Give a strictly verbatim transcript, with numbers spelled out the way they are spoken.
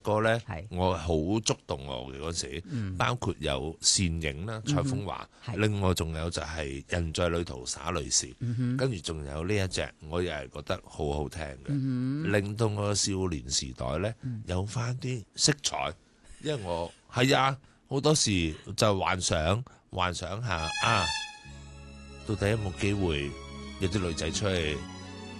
歌咧係， 我好觸動我嘅嗰時， 嗯包括有倩影啦、蔡楓華， 係另外仲有就係人在旅途灑淚時，跟住仲有呢一隻，我又係覺得好好聽嘅，令到我嘅少年時代咧有翻啲色彩，因為我係啊好多時就幻想幻想下啊，到底有冇機會有啲女仔出去